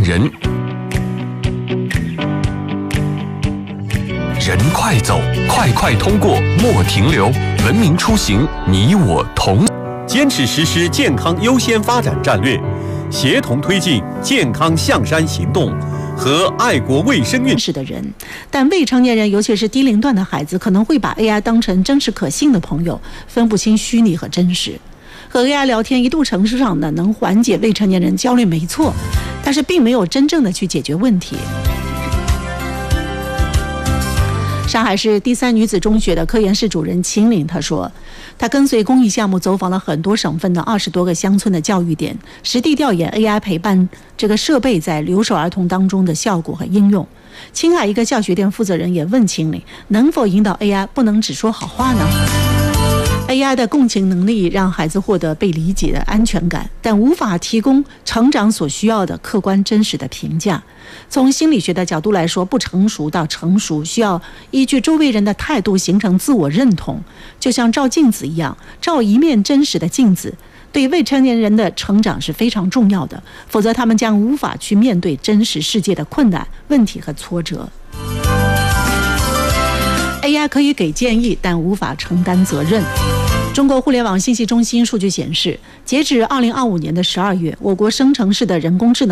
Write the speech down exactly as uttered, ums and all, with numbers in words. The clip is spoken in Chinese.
人。人快走，快快通过，莫停留。文明出行，你我同。 坚持实施健康优先发展战略，协同推进健康象山行动和爱国卫生运动的人，但未成年人，尤其是低龄段的孩子，可能会把 A I 当成真实可信的朋友，分不清虚拟和真实。和 A I 聊天一度程度上呢，能缓解未成年人焦虑，没错，但是并没有真正的去解决问题。上海市第三女子中学的科研室主任秦岭她说，她跟随公益项目走访了很多省份的二十多个乡村的教育点，实地调研 A I 陪伴这个设备在留守儿童当中的效果和应用。青海一个教学店负责人也问秦岭，能否引导 A I 不能只说好话呢？ A I 的共情能力让孩子获得被理解的安全感，但无法提供成长所需要的客观真实的评价。从心理学的角度来说，不成熟到成熟需要依据周围人的态度形成自我认同，就像照镜子一样，照一面真实的镜子。对未成年人的成长是非常重要的，否则他们将无法去面对真实世界的困难、问题和挫折。A I 可以给建议，但无法承担责任。中国互联网信息中心数据显示，截至二零二五年的十二月，我国生成式的人工智能